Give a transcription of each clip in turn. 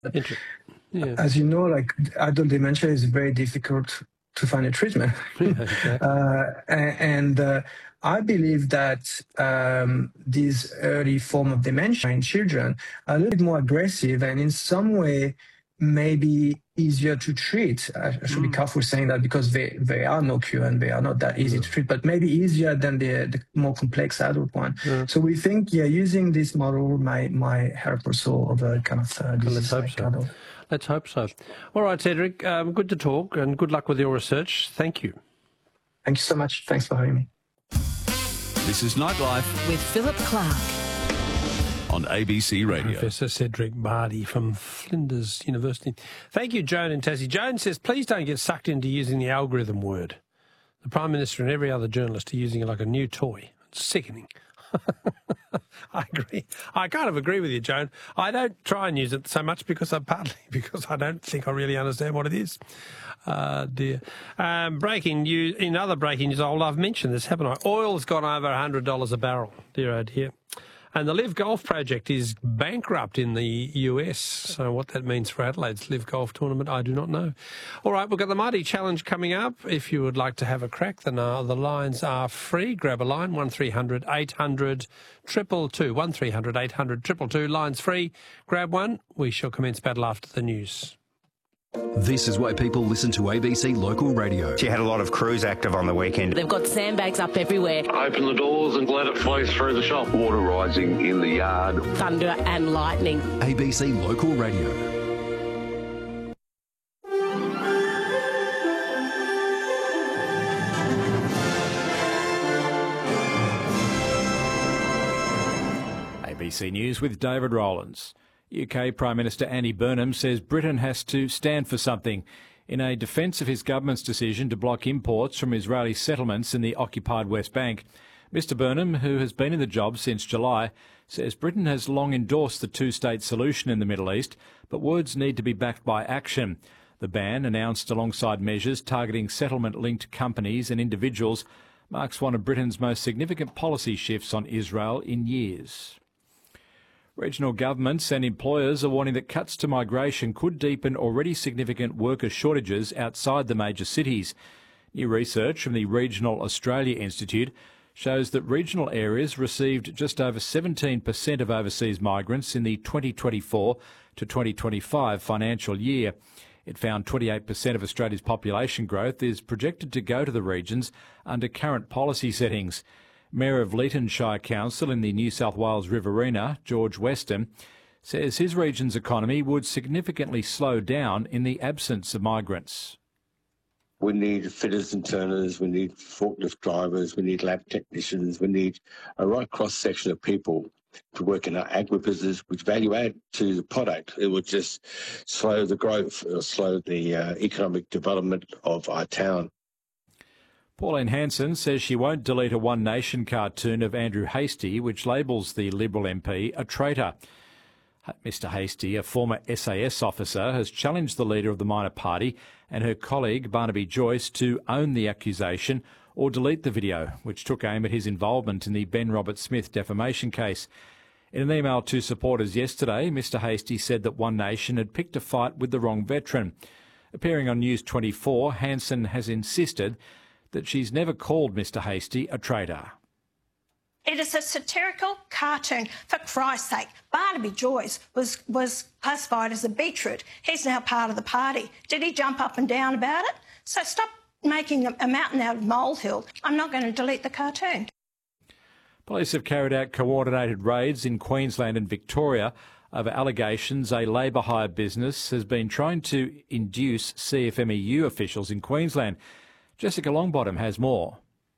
Interesting. Yeah. As you know, like adult dementia is very difficult to find a treatment. Yeah, exactly. And I believe that these early form of dementia in children are a little bit more aggressive and in some way maybe easier to treat. I should be careful saying that because they are no cure and they are not that easy to treat, but maybe easier than the more complex adult one. Yeah. So we think, using this model might help also over kind of disease like adult. Let's hope so. All right, Cedric, good to talk and good luck with your research. Thank you. Thank you so much. Thanks for having me. This is Nightlife with Philip Clark on ABC Radio. Professor Cedric Bardi from Flinders University. Thank you, Joan and Tassie. Joan says, please don't get sucked into using the algorithm word. The Prime Minister and every other journalist are using it like a new toy. It's sickening. I agree. I kind of agree with you, Joan. I don't try and use it so much because I don't think I really understand what it is. Dear. Breaking news. In other breaking news, I've mentioned this, haven't I? Oil's gone over $100 a barrel. Dear, oh dear. And the Live Golf project is bankrupt in the US. So what that means for Adelaide's Live Golf tournament, I do not know. All right, we've got the Mighty Challenge coming up. If you would like to have a crack, then the lines are free. Grab a line, 1300 800 222. 1300 800 222. Lines free. Grab one. We shall commence battle after the news. This is why people listen to ABC Local Radio. She had a lot of crews active on the weekend. They've got sandbags up everywhere. Open the doors and let it flow through the shop. Water rising in the yard. Thunder and lightning. ABC Local Radio. ABC News with David Rowlands. UK Prime Minister Andy Burnham says Britain has to stand for something in a defence of his government's decision to block imports from Israeli settlements in the occupied West Bank. Mr Burnham, who has been in the job since July, says Britain has long endorsed the two-state solution in the Middle East, but words need to be backed by action. The ban, announced alongside measures targeting settlement-linked companies and individuals, marks one of Britain's most significant policy shifts on Israel in years. Regional governments and employers are warning that cuts to migration could deepen already significant worker shortages outside the major cities. New research from the Regional Australia Institute shows that regional areas received just over 17% of overseas migrants in the 2024 to 2025 financial year. It found 28% of Australia's population growth is projected to go to the regions under current policy settings. Mayor of Leeton Shire Council in the New South Wales Riverina, George Weston, says his region's economy would significantly slow down in the absence of migrants. We need fitters and turners, we need forklift drivers, we need lab technicians, we need a right cross-section of people to work in our agribusiness, which value add to the product. It would just slow the growth, or slow the economic development of our town. Pauline Hanson says she won't delete a One Nation cartoon of Andrew Hastie, which labels the Liberal MP a traitor. Mr Hastie, a former SAS officer, has challenged the leader of the minor party and her colleague Barnaby Joyce to own the accusation or delete the video, which took aim at his involvement in the Ben Roberts-Smith defamation case. In an email to supporters yesterday, Mr Hastie said that One Nation had picked a fight with the wrong veteran. Appearing on News 24, Hanson has insisted that she's never called Mr Hastie a traitor. It is a satirical cartoon, for Christ's sake. Barnaby Joyce was classified as a beetroot. He's now part of the party. Did he jump up and down about it? So stop making a mountain out of molehill. I'm not going to delete the cartoon. Police have carried out coordinated raids in Queensland and Victoria over allegations a labour hire business has been trying to induce CFMEU officials in Queensland. Jessica Longbottom has more.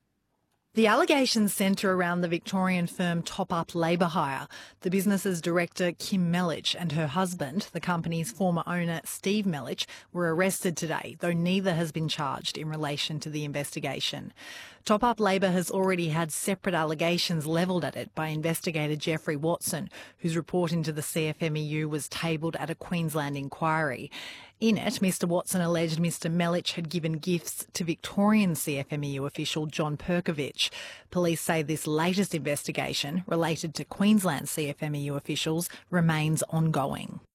The allegations centre around the Victorian firm Top Up Labour Hire. The business's director, Kim Melich, and her husband, the company's former owner, Steve Melich, were arrested today, though neither has been charged in relation to the investigation. Top Up Labour has already had separate allegations levelled at it by investigator Jeffrey Watson, whose report into the CFMEU was tabled at a Queensland inquiry. In it, Mr Watson alleged Mr Melich had given gifts to Victorian CFMEU official John Perkovich. Police say this latest investigation, related to Queensland CFMEU officials, remains ongoing.